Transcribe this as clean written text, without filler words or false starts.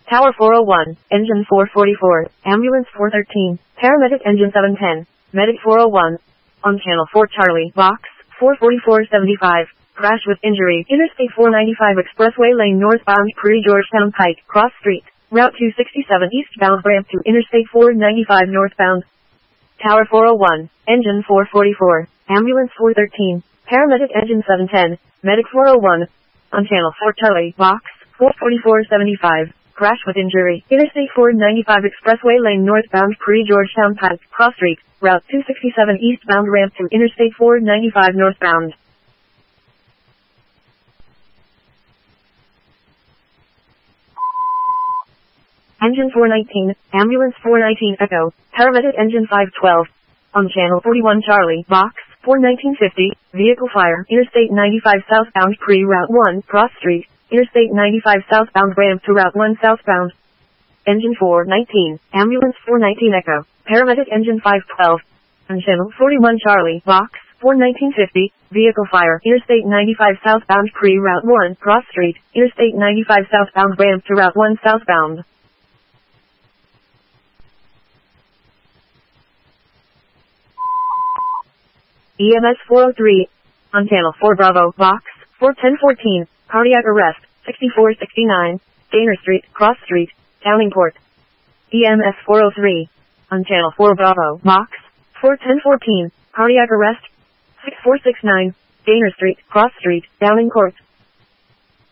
Tower 401, Engine 444, Ambulance 413, Paramedic Engine 710, Medic 401. On Channel 4 Charlie, Box 44475. Crash with injury. Interstate 495 Expressway Lane northbound Prairie Georgetown Pike, Cross Street. Route 267 eastbound ramp to Interstate 495 northbound. Tower 401, Engine 444, Ambulance 413, Paramedic Engine 710, Medic 401. On Channel 4 Charlie, Box 44475. Crash with injury. Interstate 495 Expressway Lane northbound Prairie Georgetown Pike, Cross Street. Route 267 eastbound ramp to Interstate 495 northbound. Engine 419, Ambulance 419 Echo, Paramedic Engine 512. On Channel 41 Charlie, Box 41950, Vehicle Fire, Interstate 95 southbound Pre-Route 1, Cross Street, Interstate 95 southbound ramp to Route 1 southbound. Engine 419, Ambulance 419 Echo, Paramedic Engine 512. On Channel 41 Charlie, Box 41950, Vehicle Fire, Interstate 95 southbound Pre-Route 1, Cross Street, Interstate 95 southbound ramp to Route 1 southbound. EMS 403. On Channel 4 Bravo, Box 41014, Cardiac Arrest, 6469, Gaynor Street, Cross Street, Downingport. EMS 403. On Channel 4 Bravo, Box 41014, Cardiac Arrest, 6469, Gaynor Street, Cross Street, Downingport.